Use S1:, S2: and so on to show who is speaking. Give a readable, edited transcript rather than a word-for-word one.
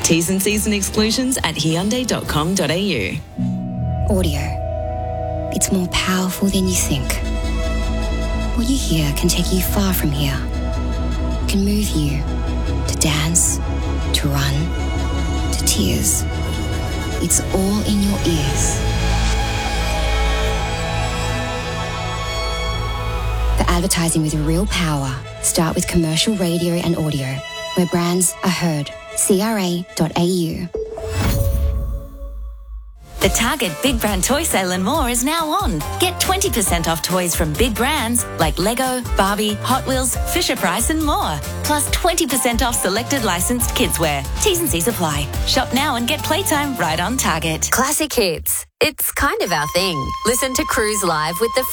S1: T's and C's and exclusions at Hyundai.com.au.
S2: Audio. It's more powerful than you think. What you hear can take you far from here. Can move you to dance, to run, to tears. It's all in your ears. For advertising with real power, start with commercial radio and audio, where brands are heard. CRA.au.
S3: The Target Big Brand Toy Sale and more is now on. Get 20% off toys from big brands like Lego, Barbie, Hot Wheels, Fisher-Price and more. Plus 20% off selected licensed kidswear. T's and C's apply. Shop now and get playtime right on Target.
S4: Classic hits. It's kind of our thing. Listen to Cruise Live with the